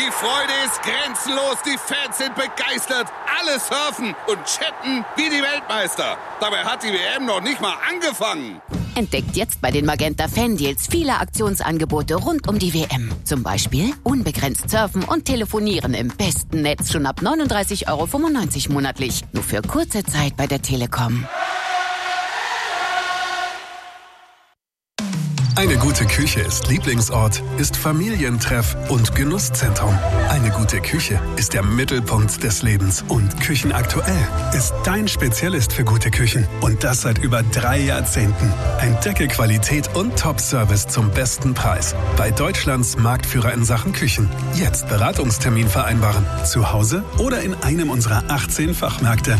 Die Freude ist grenzenlos, die Fans sind begeistert, alle surfen und chatten wie die Weltmeister. Dabei hat die WM noch nicht mal angefangen. Entdeckt jetzt bei den Magenta Fan-Deals viele Aktionsangebote rund um die WM. Zum Beispiel unbegrenzt surfen und telefonieren im besten Netz schon ab 39,95 € monatlich. Nur für kurze Zeit bei der Telekom. Eine gute Küche ist Lieblingsort, ist Familientreff und Genusszentrum. Eine gute Küche ist der Mittelpunkt des Lebens. Und Küchenaktuell ist dein Spezialist für gute Küchen. Und das seit über 3 Jahrzehnten. Entdecke Qualität und Top-Service zum besten Preis. Bei Deutschlands Marktführer in Sachen Küchen. Jetzt Beratungstermin vereinbaren. Zu Hause oder in einem unserer 18 Fachmärkte.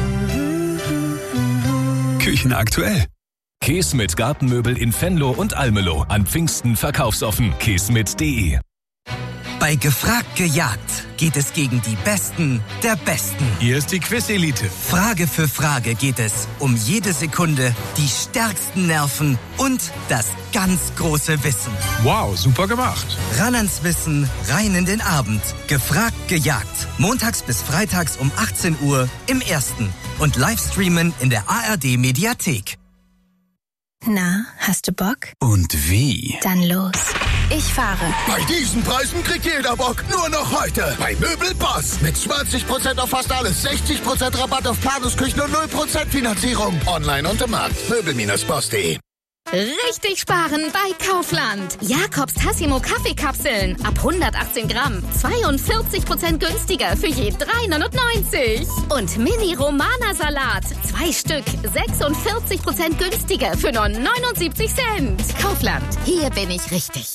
Küchenaktuell. Keesmit Gartenmöbel in Venlo und Almelo. An Pfingsten verkaufsoffen. keesmit.de. Bei Gefragt gejagt geht es gegen die Besten der Besten. Hier ist die Quiz-Elite. Frage für Frage geht es um jede Sekunde, die stärksten Nerven und das ganz große Wissen. Wow, super gemacht. Ran ans Wissen, rein in den Abend. Gefragt gejagt. Montags bis freitags um 18 Uhr im Ersten. Und Livestreamen in der ARD-Mediathek. Na, hast du Bock? Und wie? Dann los. Ich fahre. Bei diesen Preisen kriegt jeder Bock. Nur noch heute. Bei Möbelboss. Mit 20% auf fast alles. 60% Rabatt auf Planusküchen und 0% Finanzierung. Online und im Markt. Möbel-boss.de. Richtig sparen bei Kaufland. Jakobs Tassimo Kaffeekapseln ab 118 Gramm. 42% günstiger für je 3,99 €. Und Mini Romana Salat. 2 Stück. 46% günstiger für nur 79 Cent. Kaufland. Hier bin ich richtig.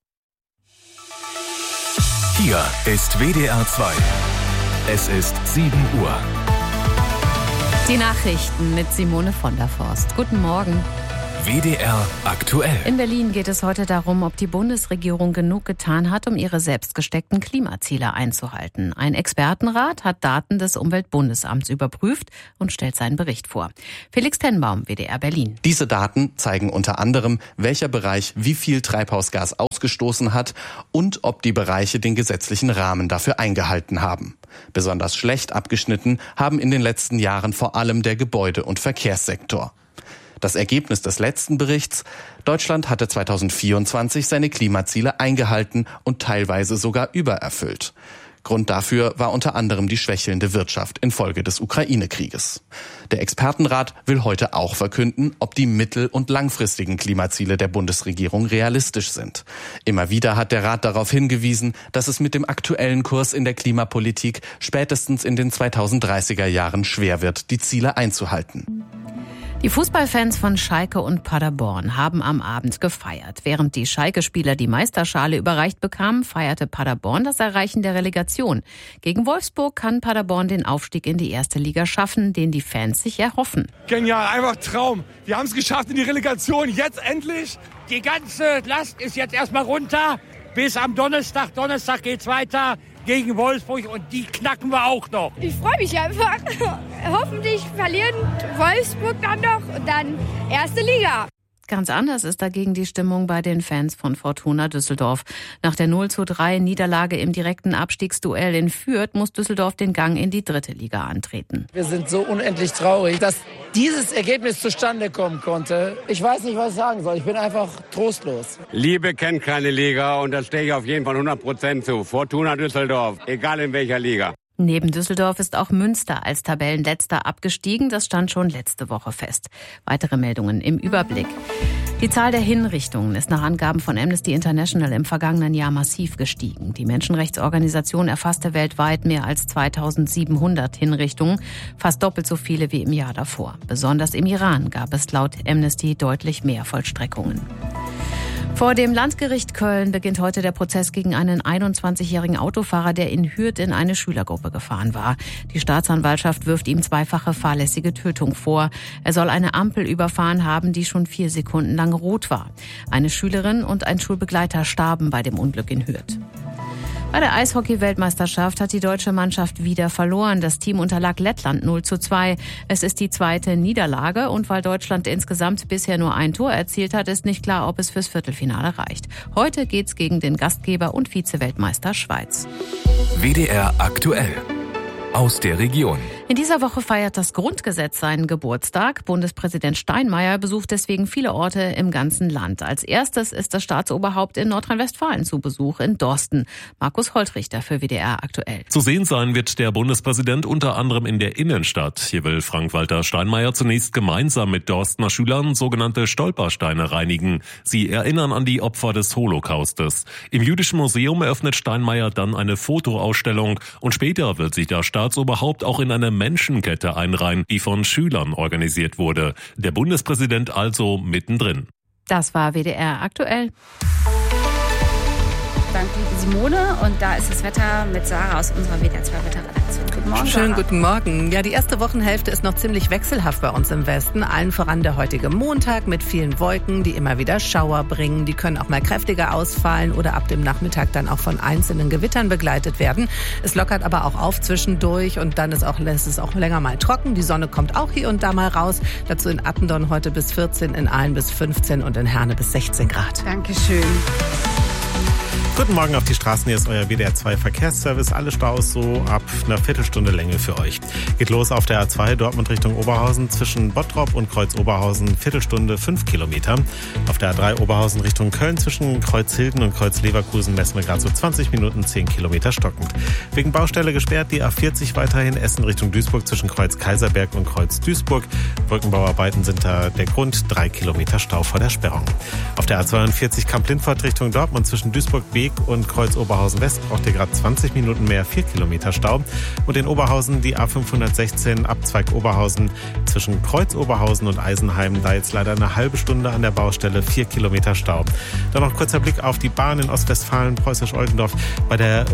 Hier ist WDR 2. Es ist 7 Uhr. Die Nachrichten mit Simone von der Forst. Guten Morgen. WDR aktuell. In Berlin geht es heute darum, ob die Bundesregierung genug getan hat, um ihre selbst gesteckten Klimaziele einzuhalten. Ein Expertenrat hat Daten des Umweltbundesamts überprüft und stellt seinen Bericht vor. Felix Tenbaum, WDR Berlin. Diese Daten zeigen unter anderem, welcher Bereich wie viel Treibhausgas ausgestoßen hat und ob die Bereiche den gesetzlichen Rahmen dafür eingehalten haben. Besonders schlecht abgeschnitten haben in den letzten Jahren vor allem der Gebäude- und Verkehrssektor. Das Ergebnis des letzten Berichts: Deutschland hatte 2024 seine Klimaziele eingehalten und teilweise sogar übererfüllt. Grund dafür war unter anderem die schwächelnde Wirtschaft infolge des Ukraine-Krieges. Der Expertenrat will heute auch verkünden, ob die mittel- und langfristigen Klimaziele der Bundesregierung realistisch sind. Immer wieder hat der Rat darauf hingewiesen, dass es mit dem aktuellen Kurs in der Klimapolitik spätestens in den 2030er Jahren schwer wird, die Ziele einzuhalten. Die Fußballfans von Schalke und Paderborn haben am Abend gefeiert. Während die Schalke-Spieler die Meisterschale überreicht bekamen, feierte Paderborn das Erreichen der Relegation. Gegen Wolfsburg kann Paderborn den Aufstieg in die erste Liga schaffen, den die Fans sich erhoffen. Genial, einfach Traum. Wir haben es geschafft in die Relegation, jetzt endlich. Die ganze Last ist jetzt erstmal runter bis am Donnerstag. Donnerstag geht's weiter gegen Wolfsburg und die knacken wir auch noch. Ich freue mich einfach. Hoffentlich verlieren Wolfsburg dann noch und dann erste Liga. Ganz anders ist dagegen die Stimmung bei den Fans von Fortuna Düsseldorf. Nach der 0:3 Niederlage im direkten Abstiegsduell in Fürth muss Düsseldorf den Gang in die dritte Liga antreten. Wir sind so unendlich traurig, dass dieses Ergebnis zustande kommen konnte. Ich weiß nicht, was ich sagen soll. Ich bin einfach trostlos. Liebe kennt keine Liga und da stehe ich auf jeden Fall 100% zu. Fortuna Düsseldorf, egal in welcher Liga. Neben Düsseldorf ist auch Münster als Tabellenletzter abgestiegen. Das stand schon letzte Woche fest. Weitere Meldungen im Überblick. Die Zahl der Hinrichtungen ist nach Angaben von Amnesty International im vergangenen Jahr massiv gestiegen. Die Menschenrechtsorganisation erfasste weltweit mehr als 2700 Hinrichtungen, fast doppelt so viele wie im Jahr davor. Besonders im Iran gab es laut Amnesty deutlich mehr Vollstreckungen. Vor dem Landgericht Köln beginnt heute der Prozess gegen einen 21-jährigen Autofahrer, der in Hürth in eine Schülergruppe gefahren war. Die Staatsanwaltschaft wirft ihm zweifache fahrlässige Tötung vor. Er soll eine Ampel überfahren haben, die schon 4 Sekunden lang rot war. Eine Schülerin und ein Schulbegleiter starben bei dem Unglück in Hürth. Bei der Eishockey-Weltmeisterschaft hat die deutsche Mannschaft wieder verloren. Das Team unterlag Lettland 0:2. Es ist die zweite Niederlage und weil Deutschland insgesamt bisher nur ein Tor erzielt hat, ist nicht klar, ob es fürs Viertelfinale reicht. Heute geht's gegen den Gastgeber und Vize-Weltmeister Schweiz. WDR aktuell. Aus der Region. In dieser Woche feiert das Grundgesetz seinen Geburtstag. Bundespräsident Steinmeier besucht deswegen viele Orte im ganzen Land. Als erstes ist das Staatsoberhaupt in Nordrhein-Westfalen zu Besuch in Dorsten. Markus Holtrichter für WDR aktuell. Zu sehen sein wird der Bundespräsident unter anderem in der Innenstadt. Hier will Frank-Walter Steinmeier zunächst gemeinsam mit Dorstener Schülern sogenannte Stolpersteine reinigen. Sie erinnern an die Opfer des Holocaustes. Im Jüdischen Museum eröffnet Steinmeier dann eine Fotoausstellung und später wird sich das Staatsoberhaupt auch in eine Menschenkette einreihen, die von Schülern organisiert wurde. Der Bundespräsident also mittendrin. Das war WDR aktuell. Danke, liebe Simone. Und da ist das Wetter mit Sarah aus unserer WDR-2-Wetterredaktion. Guten Morgen, Schönen Sarah. guten Morgen. Ja, die erste Wochenhälfte ist noch ziemlich wechselhaft bei uns im Westen. Allen voran der heutige Montag mit vielen Wolken, die immer wieder Schauer bringen. Die können auch mal kräftiger ausfallen oder ab dem Nachmittag dann auch von einzelnen Gewittern begleitet werden. Es lockert aber auch auf zwischendurch und dann lässt es auch länger mal trocken. Die Sonne kommt auch hier und da mal raus. Dazu in Attendorn heute bis 14, in Aalen bis 15 und in Herne bis 16 Grad. Dankeschön. Guten Morgen auf die Straßen, hier ist euer WDR 2 Verkehrsservice. Alle Staus so ab einer Viertelstunde Länge für euch. Geht los auf der A2 Dortmund Richtung Oberhausen zwischen Bottrop und Kreuz Oberhausen, Viertelstunde 5 Kilometer. Auf der A3 Oberhausen Richtung Köln zwischen Kreuz Hilden und Kreuz Leverkusen messen wir gerade so 20 Minuten, 10 Kilometer stockend. Wegen Baustelle gesperrt die A40 weiterhin Essen Richtung Duisburg zwischen Kreuz Kaiserberg und Kreuz Duisburg. Brückenbauarbeiten sind da der Grund, 3 Kilometer Stau vor der Sperrung. Auf der A42 Kamp-Lindfort Richtung Dortmund zwischen Duisburg-Beek und Kreuz Oberhausen West braucht ihr gerade 20 Minuten mehr, 4 Kilometer Stau. Und in Oberhausen die A516 Abzweig Oberhausen zwischen Kreuz Oberhausen und Eisenheim. Da jetzt leider eine halbe Stunde an der Baustelle, 4 Kilometer Stau. Dann noch kurzer Blick auf die Bahn in Ostwestfalen, Preußisch-Oldendorf. Bei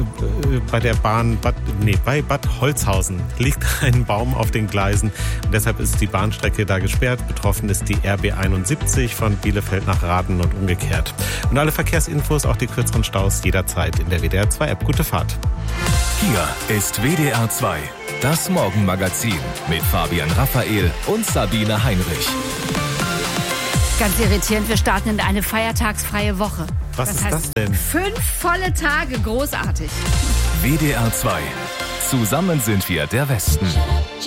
Bad Holzhausen liegt ein Baum auf den Gleisen. Und deshalb ist die Bahnstrecke da gesperrt. Betroffen ist die RB 71 von Bielefeld nach Raden und umgekehrt. Und alle Verkehrsinfos, auch die kürzeren Staus, jederzeit in der WDR 2 App. Gute Fahrt. Hier ist WDR 2, das Morgenmagazin mit Fabian Raphael und Sabine Heinrich. Ganz irritierend, wir starten in eine feiertagsfreie Woche. Was ist das denn? 5 volle Tage, großartig. WDR 2, zusammen sind wir der Westen.